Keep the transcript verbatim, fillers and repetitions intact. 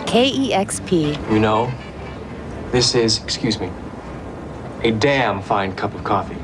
K E X P. You know, this is, excuse me, a damn fine cup of coffee.